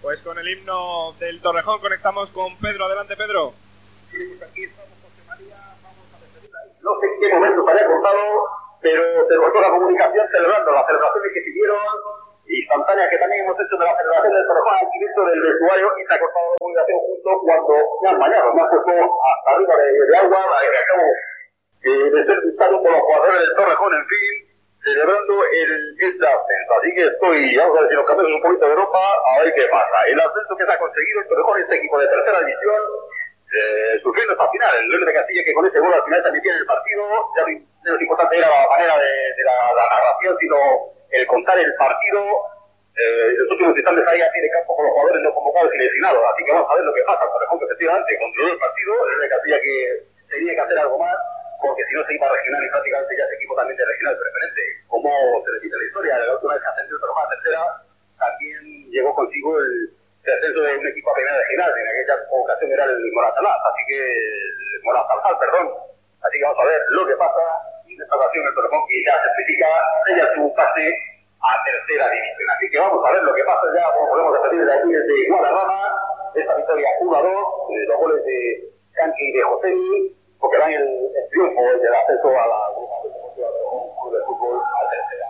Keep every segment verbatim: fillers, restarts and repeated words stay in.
Pues con el himno del Torrejón conectamos con Pedro. Adelante, Pedro. Sí, pues aquí estamos, José María, vamos a despedirla. No sé en qué momento se haya cortado, pero se cortó la comunicación celebrando las celebraciones que siguieron, instantáneas que también hemos hecho de la celebración del Torrejón aquí dentro del vestuario, y se ha cortado la comunicación justo cuando me han bañado, me han puesto hasta arriba de, de agua, que acabo eh, de ser visitado por los jugadores del Torrejón, en fin, celebrando el, este ascenso. Así que estoy, vamos a ver si nos cambiamos un poquito de ropa, a ver qué pasa. El ascenso que se ha conseguido el Torrejón, este equipo de tercera división, eh, sufriendo hasta el final. El León de Castilla, que con ese gol al final también tiene el partido. Ya lo importante era la manera de, de la, la narración, sino el contar el partido. Eh, en los últimos instantes ahí a pie de campo con los jugadores no convocados y lesionados. Así que vamos a ver lo que pasa. El Torrejón, que efectivamente controló el partido. El León de Castilla, que tenía que hacer algo más, porque si no se iba a regional y prácticamente ya es equipo también de regional preferente. Como se repite la historia, la última vez que ascendió el Torrejón a tercera, también llegó consigo el, el ascenso de un equipo a primera regional. En aquella ocasión era el Morazalaz, así que el Morazalaz, perdón. Así que vamos a ver lo que pasa. Y en esta ocasión el Torrejón, que ya certifica, sella su pase a tercera división. Así que vamos a ver lo que pasa ya, como podemos repetir de aquí desde Guadarrama, esta victoria uno a dos, eh, los goles de Canqui y de Josemi, porque dan el, el triunfo del ascenso a la Grupa de Club de Fútbol a tercera.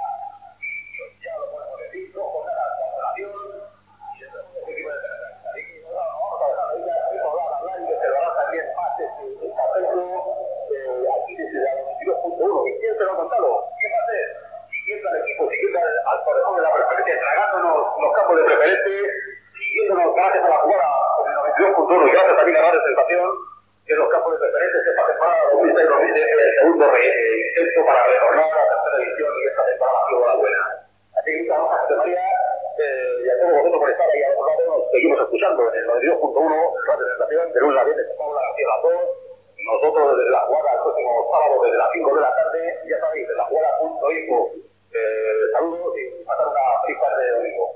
Y ya lo podemos decir, dos jornadas de relación y el equipo de tercera. Así que vamos a dejar ahí ya hablar y que se lo hará también más este ascenso aquí desde la veintidós punto uno. ¿Y quién se lo ha contado? ¿Quién va a ser? Siguiendo al equipo, siguiendo al, al Torrejón de la preferente, tragándonos los campos de preferente, siguiéndonos gracias a la jugada en el noventa y dos punto uno y gracias también a la sensación que los campos de preferentes esta temporada dos mil seis dos mil siete el segundo re, eh, intento para retornar a la tercera división y esta temporada ha sido la buena. Así que muchas gracias, José María, eh, y a todos vosotros por estar ahí a los lados. Nos seguimos escuchando en el noventa y dos punto uno, la presentación de lunes a viernes con Paula García las dos. Nosotros desde la jugada el próximo sábado desde las cinco de la tarde, ya sabéis, desde la jugada punto info. Eh, saludos y pasar una feliz tarde de domingo.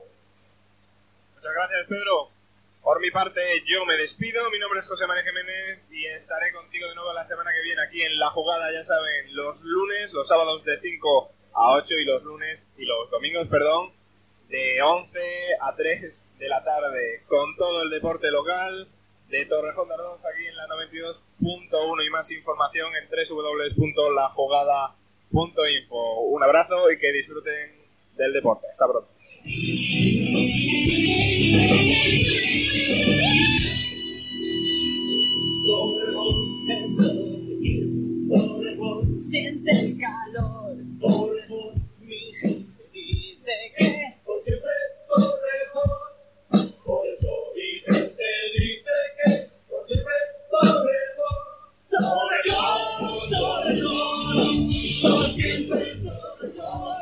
Muchas gracias, Pedro. Por mi parte, yo me despido. Mi nombre es José María Jiménez y estaré contigo de nuevo la semana que viene aquí en La Jugada, ya saben, los lunes, los sábados de cinco a ocho y los lunes y los domingos, perdón, de once a tres de la tarde, con todo el deporte local de Torrejón de Ardoz aquí en la noventa y dos punto uno y más información en doble u doble u doble u punto la jugada punto info. Un abrazo y que disfruten del deporte. Hasta pronto. Siente el calor.